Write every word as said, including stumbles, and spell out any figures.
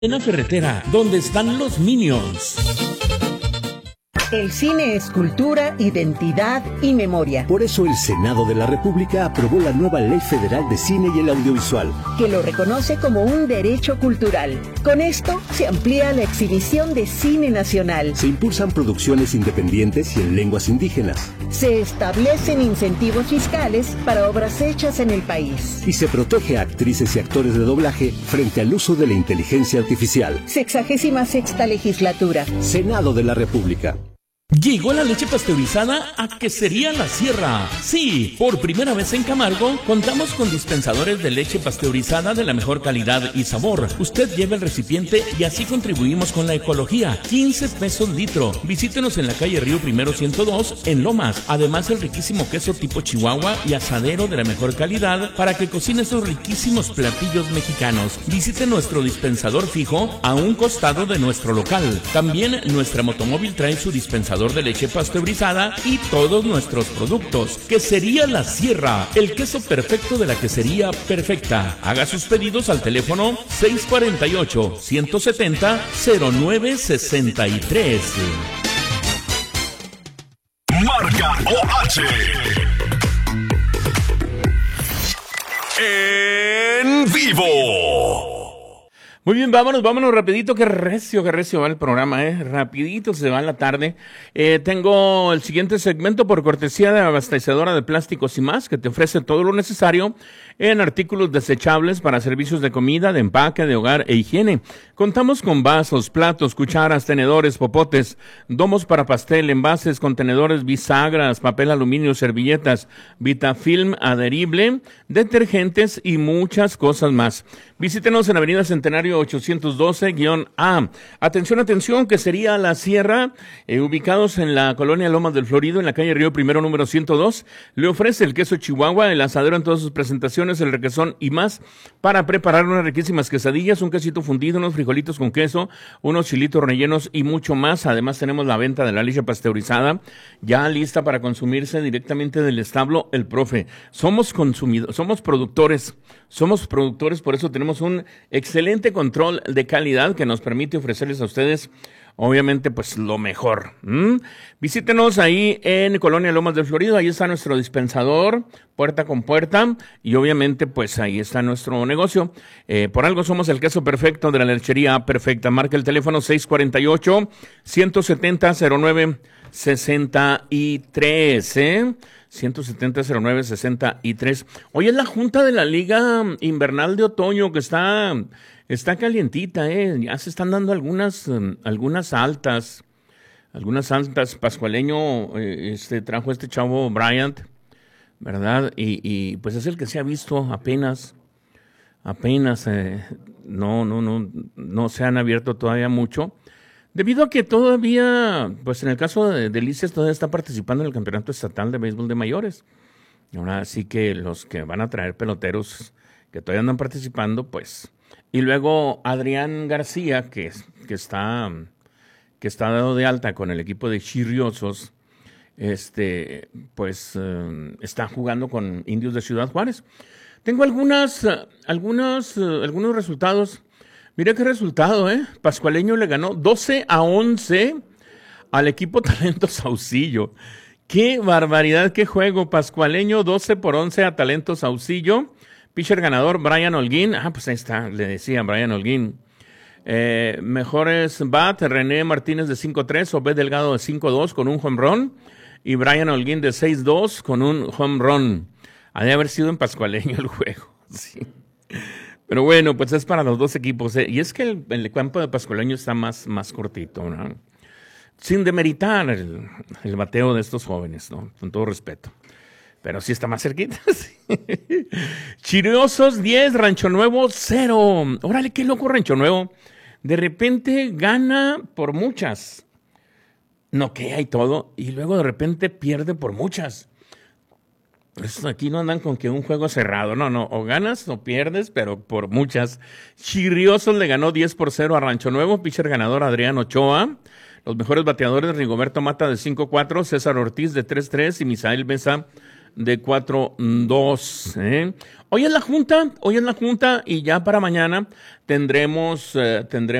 En la ferretera, donde están los Minions. El cine es cultura, identidad y memoria. Por eso el Senado de la República aprobó la nueva Ley Federal de Cine y el Audiovisual, que lo reconoce como un derecho cultural. Con esto se amplía la exhibición de cine nacional. Se impulsan producciones independientes y en lenguas indígenas. Se establecen incentivos fiscales para obras hechas en el país. Y se protege a actrices y actores de doblaje frente al uso de la inteligencia artificial. Sexagésima sexta legislatura. Senado de la República. Llegó la leche pasteurizada a Quesería La Sierra. Sí, por primera vez en Camargo, contamos con dispensadores de leche pasteurizada de la mejor calidad y sabor. Usted lleva el recipiente y así contribuimos con la ecología. quince pesos litro. Visítenos en la calle Río Primero ciento dos, en Lomas. Además, el riquísimo queso tipo Chihuahua y asadero de la mejor calidad para que cocine esos riquísimos platillos mexicanos. Visite nuestro dispensador fijo a un costado de nuestro local. También nuestra motomóvil trae su dispensador de leche pasteurizada y todos nuestros productos. Quesería La Sierra, el queso perfecto de la quesería perfecta. Haga sus pedidos al teléfono seis cuatro ocho, uno siete cero, cero nueve seis tres. Marca O H. En vivo. Muy bien, vámonos, vámonos rapidito, que recio, que recio va el programa, eh, rapidito se va en la tarde. Eh, tengo el siguiente segmento por cortesía de Abastecedora de Plásticos y Más, que te ofrece todo lo necesario en artículos desechables para servicios de comida, de empaque, de hogar e higiene. Contamos con vasos, platos, cucharas, tenedores, popotes, domos para pastel, envases, contenedores, bisagras, papel aluminio, servilletas, Vitafilm adherible, detergentes y muchas cosas más. Visítenos en Avenida Centenario ochocientos doce A. Atención, atención, Quesería La Sierra, eh, ubicados en la colonia Lomas del Florido, en la calle Río Primero número ciento dos. Le ofrece el queso Chihuahua, el asadero en todas sus presentaciones, el requesón y más para preparar unas riquísimas quesadillas, un quesito fundido, unos frijolitos con queso, unos chilitos rellenos y mucho más. Además tenemos la venta de la leche pasteurizada ya lista para consumirse directamente del establo El Profe. Somos consumidores, somos productores, somos productores, por eso tenemos un excelente control de calidad que nos permite ofrecerles a ustedes, obviamente, pues lo mejor. ¿Mm? Visítenos ahí en Colonia Lomas del Florido, ahí está nuestro dispensador, puerta con puerta, y obviamente, pues ahí está nuestro negocio. Eh, por algo somos el queso perfecto de la lechería perfecta. Marca el teléfono seis cuatro ocho, uno siete cero, cero nueve seis tres, ¿eh? ciento setenta cero nueve sesenta y tres. Hoy es la junta de la Liga Invernal de Otoño que está, está calientita, ¿eh? Ya se están dando algunas, um, algunas altas, algunas altas. Pascualeño eh, este, trajo este chavo Bryant, ¿verdad? Y, y pues es el que se ha visto apenas, apenas, eh, no, no, no, no se han abierto todavía mucho. Debido a que todavía, pues en el caso de Delicias, todavía está participando en el Campeonato Estatal de Béisbol de Mayores. Ahora sí que los que van a traer peloteros que todavía andan participando, pues. Y luego Adrián García, que, que, está, que está dado de alta con el equipo de Chirriosos, este, pues eh, está jugando con Indios de Ciudad Juárez. Tengo algunas, algunas, algunos resultados. Mira qué resultado, ¿eh? Pascualeño le ganó doce a once al equipo Talento Saucillo. ¡Qué barbaridad, qué juego! Pascualeño doce por once a Talento Saucillo. Pitcher ganador, Brian Holguín. Ah, pues ahí está, le decía Brian Holguín. Eh, mejores bat, René Martínez de cinco tres, Obed Delgado de cinco dos con un home run. Y Brian Holguín de seis dos con un home run. Ha de haber sido en Pascualeño el juego, sí. Pero bueno, pues es para los dos equipos, ¿eh? Y es que el, el campo de Pascualeño está más, más cortito, ¿no? Sin demeritar el, el bateo de estos jóvenes, ¿no? Con todo respeto. Pero sí está más cerquita, sí. Chirriosos diez, Rancho Nuevo cero. Órale, qué loco Rancho Nuevo. De repente gana por muchas. Noquea y todo. Y luego de repente pierde por muchas. Aquí no andan con que un juego cerrado, no, no, o ganas o pierdes, pero por muchas. Chirriosos le ganó diez por cero a Rancho Nuevo, pitcher ganador Adrián Ochoa. Los mejores bateadores, Rigoberto Mata de cinco cuatro, César Ortiz de tres tres y Misael Mesa de cuatro dos. ¿eh? Hoy es la junta, hoy es la junta y ya para mañana tendremos, eh, tendremos